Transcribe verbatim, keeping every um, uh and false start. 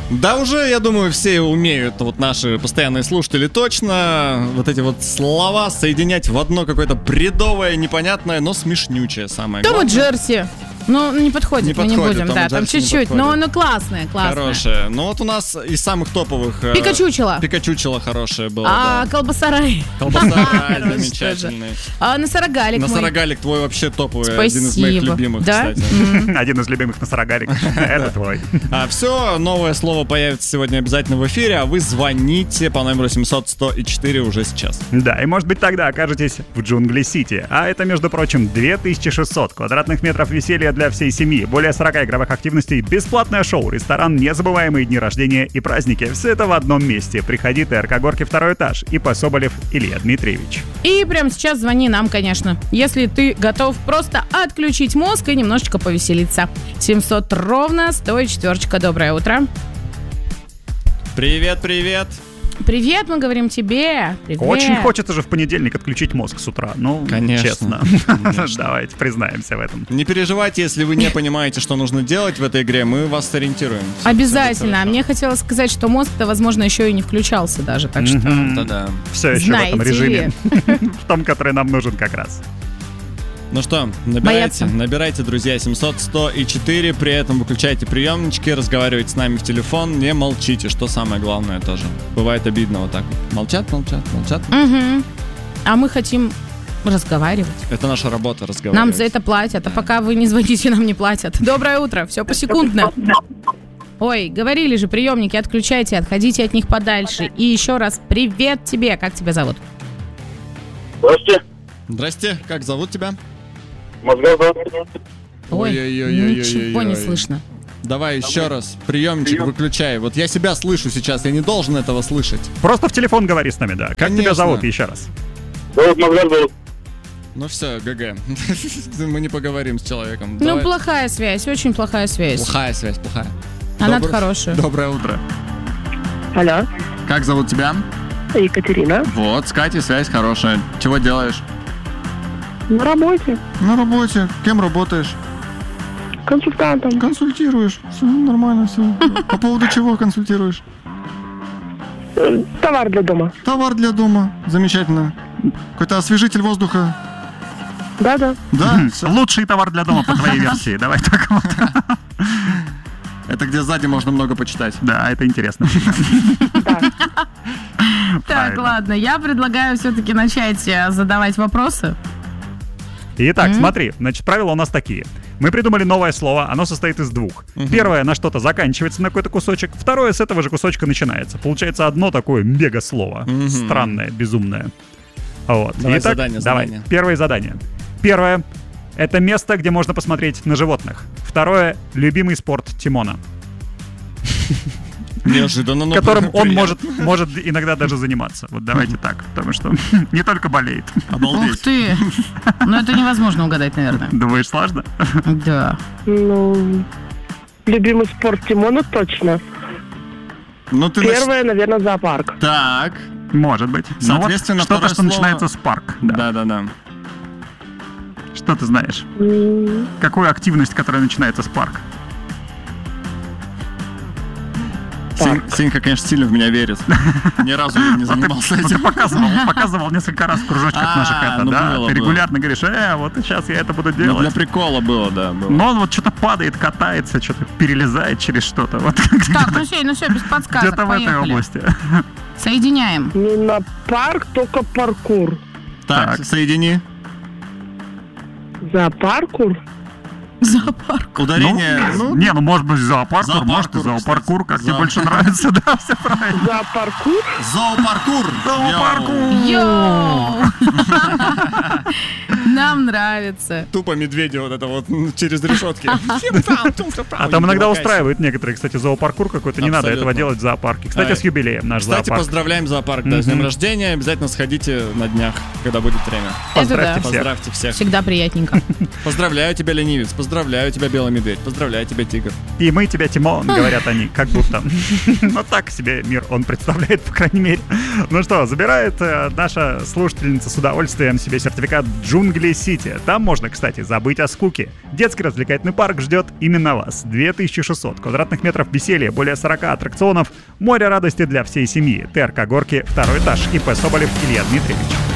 Да уже, я думаю, все умеют, вот наши постоянные слушатели точно, вот эти вот слова соединять в одно какое-то бредовое, непонятное, но смешнючее самое Том и главное. Джерси. Ну, не подходит, Не мы не подходит, будем, Том и да, там Джерси не чуть-чуть, но подходит. ну классная, классная. Хорошее. Ну вот у нас из самых топовых... э, Пикачучело. Пикачучело хорошее было, А да. колбасарай. Колбасарай Ну, замечательный. А носорогалик мой. Носорогалик твой вообще топовый, один из моих Спасибо. любимых, Да? кстати. Один из любимых носорогалик. Это твой. А все, новое слово появится сегодня обязательно в эфире, а вы звоните по номеру семьсот сто четыре уже сейчас. Да, и может быть тогда окажетесь в Джунгли-Сити. А это, между прочим, две тысячи шестьсот квадратных метров веселья для всей семьи, более сорок игровых активностей, бесплатное шоу, ресторан, незабываемые дни рождения и праздники. Все это в одном месте. Приходи, ТРК Горки, второй этаж. И по Соболев Илья Дмитриевич. И прямо сейчас звони нам, конечно, если ты готов просто отключить мозг и немножечко повеселиться. семьсот ровно сто и четверочка. Доброе утро. Привет, привет. Привет, мы говорим тебе. Привет. Очень хочется же в понедельник отключить мозг с утра. Ну, Конечно. честно. Конечно. Давайте признаемся в этом. Не переживайте, если вы не понимаете, что нужно делать в этой игре, мы вас сориентируем. Всё- Обязательно. всё А будет хорошо. мне хотелось сказать, что мозг-то, возможно, еще и не включался даже, так что... Да-да. Все еще в этом Знаете режиме. В том, который нам нужен как раз. Ну что, набирайте, Боятся. набирайте, друзья, семьсот сто четыре, при этом выключайте приемнички, разговаривайте с нами в телефон, не молчите, что самое главное тоже. Бывает обидно вот так вот. Молчат, молчат, молчат. Мгм. А мы хотим разговаривать. Это наша работа, разговаривать. Нам за это платят, а пока вы не звоните, нам не платят. Доброе утро, все посекундно. Ой, говорили же, приемники отключайте, отходите от них подальше. И еще раз, привет тебе, как тебя зовут? Здравствуйте. Здрасте, как зовут тебя? Мозгозавод. Ой, Ой-ой-ой-ой-ой-ой-ой. ничего не слышно. Давай еще раз, приемничек выключай. Вот я себя слышу сейчас, я не должен этого слышать. Просто в телефон говори с нами, да. Как Конечно. тебя зовут еще раз? Зовут Мозгозавод. Ну все, ГГ. Мы не поговорим с человеком. Ну, Давай. плохая связь, очень плохая связь. Плохая связь, плохая. Она-то Добр- хорошая. Доброе утро. Алло, Как зовут тебя? Екатерина. Вот, с Катей связь хорошая. Чего делаешь? На работе. На работе. Кем работаешь? Консультантом. Консультируешь. Все нормально, все. По поводу чего консультируешь? Э, Товар для дома. Товар для дома. Замечательно. Какой-то освежитель воздуха. Да-да. Да? Всё. Лучший товар для дома по твоей версии. Давай так вот. Это где сзади можно много почитать. Да, это интересно. Так, Правильно. ладно, я предлагаю все-таки начать э, задавать вопросы. Итак, смотри, значит, правила у нас такие. Мы придумали новое слово, оно состоит из двух. Первое на что-то заканчивается на какой-то кусочек, второе с этого же кусочка начинается. Получается одно такое мега-слово. Мгм. Странное, безумное. Вот. Давай Итак, задание, давай. задание. Первое задание. Первое — это место, где можно посмотреть на животных. Второе — любимый спорт Тимона, Неожиданно, но которым он приятно. может, может иногда даже заниматься. Вот давайте так, потому что не только болеет. Ух Обалдеть. ты! Ну, это невозможно угадать, наверное. Думаешь, сложно? Да. Ну, любимый спорт Тимона точно. Ну ты нач- Первое, наверное, зоопарк. Так. Может быть. Ну вот Соответственно, что-то, второе что слово- начинается с парк. Да. Да-да-да. Что ты знаешь? М, Какую активность, которая начинается с парк? Сень- Сенька, конечно, сильно в меня верит. Ни разу не занимался Ну, ты этим. показывал, показывал несколько раз в кружочках А, наших это, ну да? было, Ты было. регулярно говоришь, э, вот сейчас я это буду Ну, для делать. прикола было, да. было. Но он вот что-то падает, катается, что-то перелезает через что-то. Вот Так, где-то ну все, ну все, без подсказок, где-то в этой поехали. области. Соединяем. Не на парк, только паркур. Так, так. соедини. Зоопаркур? Зоопарк. Ударение. Ну, не, ну может быть зоопаркур, Зоопаркур, может и зоопаркур, как тебе Зо- больше нравится, да, все правильно. Зоопаркур? Зоопаркур. Зоопаркур. Йоу! Нам нравится. Тупо медведи вот это вот м, через решетки. А там иногда устраивают некоторые, кстати, зоопаркур какой-то, не надо этого Абсолютно. делать в зоопарке. Кстати, Ай. с юбилеем наш Кстати, зоопарк. поздравляем зоопарк, да, с днем Мгм. рождения. Обязательно сходите на днях, когда будет время. Поздравьте Это да. всех. Поздравьте всех. Всегда приятненько. Поздравляю тебя, ленивец. Поздравляю. Поздравляю тебя, белый медведь. Поздравляю тебя, тигр. И мы тебя, Тимон, говорят они, как будто. Но так себе мир он представляет, по крайней мере. Ну что, забирает э, наша слушательница с удовольствием себе сертификат Джунгли Сити. Там можно, кстати, забыть о скуке. Детский развлекательный парк ждет именно вас. две тысячи шестьсот квадратных метров веселья, более сорок аттракционов, море радости для всей семьи. ТРК «Горки», второй этаж. ИП Соболев Илья Дмитриевич.